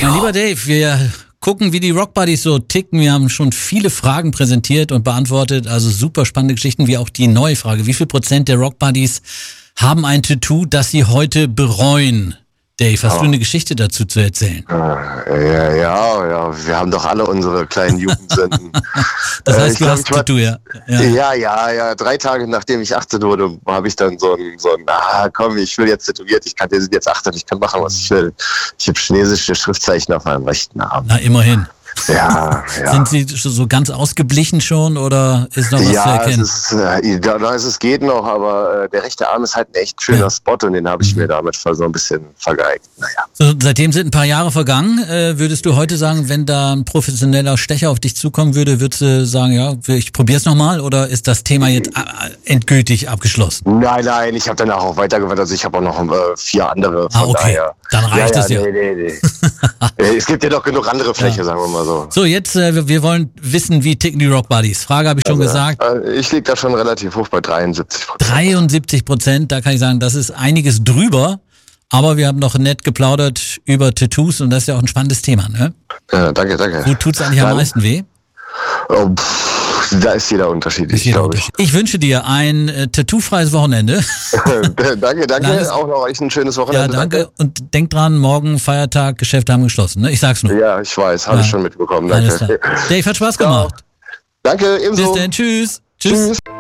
Mein lieber Dave, wir gucken, wie die Rock Buddies so ticken. Wir haben schon viele Fragen präsentiert und beantwortet, also super spannende Geschichten, wie auch die neue Frage. Wie viel Prozent der Rock Buddies haben ein Tattoo, das sie heute bereuen? Dave, hast du eine Geschichte dazu zu erzählen? Ja, wir haben doch alle unsere kleinen Jugendsünden. Das heißt, du hast ein Tattoo, ja? Ja. 3 Tage nachdem ich 18 wurde, habe ich dann so ein, komm, ich will jetzt tätowiert, wir sind jetzt 18, ich kann machen, was ich will. Ich habe chinesische Schriftzeichen auf meinem rechten Arm. Na, immerhin. Ja. Sind sie so ganz ausgeblichen schon oder ist noch was zu erkennen? Es geht noch, aber der rechte Arm ist halt ein echt schöner Spot und den habe ich mir damit so ein bisschen vergeigt. Naja. So, seitdem sind ein paar Jahre vergangen. Würdest du heute sagen, wenn da ein professioneller Stecher auf dich zukommen würde, würdest du sagen, ja, ich probiere es nochmal oder ist das Thema jetzt endgültig abgeschlossen? Nein, ich habe danach auch weitergewandert. Also ich habe auch noch 4 andere. Okay, dann reicht es ja. Nee. Es gibt ja noch genug andere Fläche, sagen wir mal so. So, jetzt, wir wollen wissen, wie ticken die Rock Buddies. Frage habe ich schon gesagt. Ich liege da schon relativ hoch bei 73%. 73%, da kann ich sagen, das ist einiges drüber. Aber wir haben noch nett geplaudert über Tattoos und das ist ja auch ein spannendes Thema, ne? Ja, danke. Wo tut's eigentlich am meisten weh? Da ist jeder unterschiedlich, glaube ich. Ich wünsche dir ein tattoofreies Wochenende. Danke. Auch noch euch ein schönes Wochenende. Ja, danke. Und denk dran, morgen Feiertag, Geschäfte haben geschlossen. Ne? Ich sag's nur. Ja, ich weiß. Habe ich schon mitbekommen. Danke. Dave, hat Spaß gemacht. Danke, ebenso. Bis dann. Tschüss.